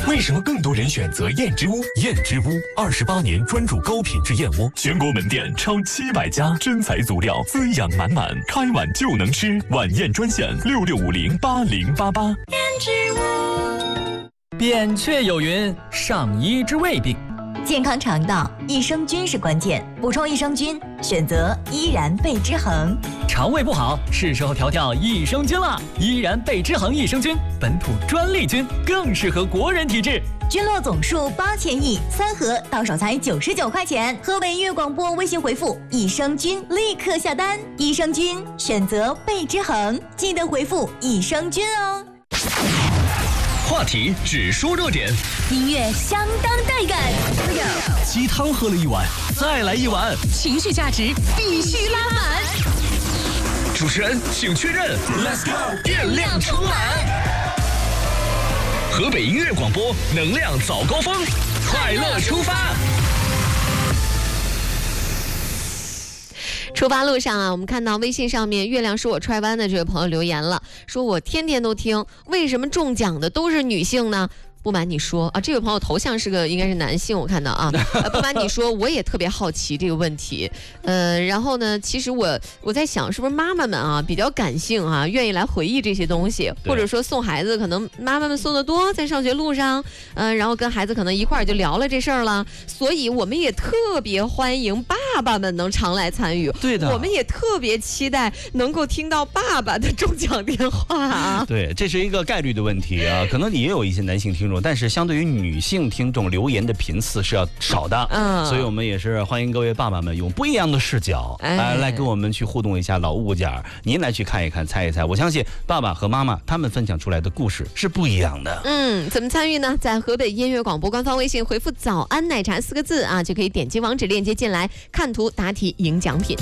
为什么更多人选择燕之屋？燕之屋28年专注高品质燕窝，全国门店超700家，真材足料，滋养满满，开碗就能吃。晚宴专线66508088。 燕之屋。 扁鹊有云：上医之未病。 健康肠道，益生菌是关键，补充益生菌，选择依然贝之恒。 肠胃不好，是时候调调益生菌了。依然贝之恒益生菌，本土专利菌，更适合国人体质。 菌落总数8000亿，3盒到手才99块钱。河北音乐广播微信回复益生菌，立刻下单。益生菌选择贝之恒，记得回复益生菌哦。 话题只说热点， 音乐相当带感。 鸡汤喝了一碗，再来一碗， 情绪价值必须拉满。 主持人请确认 ，Let's go， 电量充满。河北音乐广播能量早高峰，快乐出发。 出发路上啊，我们看到微信上面月亮是我踹弯的这位朋友留言了，说我天天都听，为什么中奖的都是女性呢？不瞒你说啊，这位朋友头像是应该是男性，我看到啊。不瞒你说，我也特别好奇这个问题。然后呢，其实我在想，是不是妈妈们啊比较感性啊，愿意来回忆这些东西，或者说送孩子，可能妈妈们送的多，在上学路上，然后跟孩子可能一块儿就聊了这事儿了。所以我们也特别欢迎爸爸们能常来参与。 对的， 我们也特别期待能够听到爸爸的中奖电话啊。 对，这是一个概率的问题啊，可能也有一些男性听众。但是相对于女性听众留言的频次是要少的，所以我们也是欢迎各位爸爸们用不一样的视角来跟我们去互动一下老物件，您来去看一看猜一猜，我相信爸爸和妈妈他们分享出来的故事是不一样的。 怎么参与呢？在河北音乐广播官方微信回复早安奶茶4个字啊，就可以点击网址链接进来，看图答题赢奖品。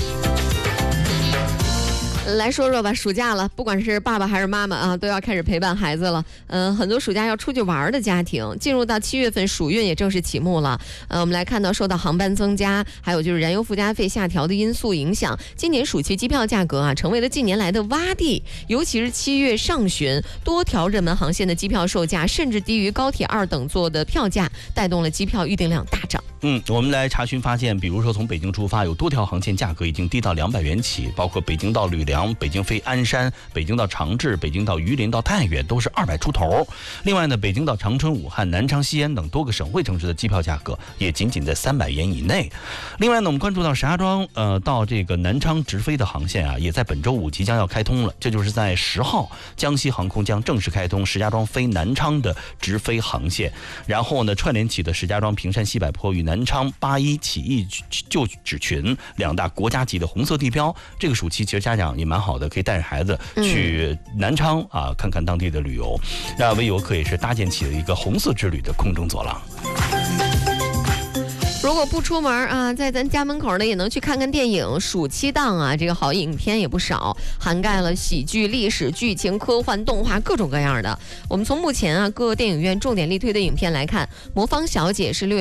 来说说吧，暑假了，不管是爸爸还是妈妈啊，都要开始陪伴孩子了。很多暑假要出去玩的家庭，进入到7月份，暑运也正式启幕了。我们来看到，受到航班增加，还有就是燃油附加费下调的因素影响，今年暑期机票价格啊，成为了近年来的洼地。尤其是7月上旬，多条热门航线的机票售价甚至低于高铁2等座的票价，带动了机票预订量大涨。 我们来查询发现，比如说从北京出发，有多条航线价格已经低到200元起，包括北京到吕梁、北京飞鞍山、北京到长治、北京到榆林到太原都是200出头。另外呢，北京到长春、武汉、南昌、西安等多个省会城市的机票价格也仅仅在300元以内。另外呢，我们关注到石家庄到这个南昌直飞的航线啊，也在本周5即将要开通了。这就是在10号，江西航空将正式开通石家庄飞南昌的直飞航线，然后呢，串联起的石家庄平山西柏坡与南昌81起义旧址群2大国家级的红色地标。这个暑期其实家长也蛮好的，可以带着孩子去南昌啊，看看当地的旅游。那为游客也是搭建起了一个红色之旅的空中走廊。 如果不出门啊，在咱家门口呢也能去看看电影。暑期档啊，这个好影片也不少，涵盖了喜剧、历史、剧情、科幻、动画各种各样的。我们从目前啊各电影院重点力推的影片来看，《魔方小姐》是6月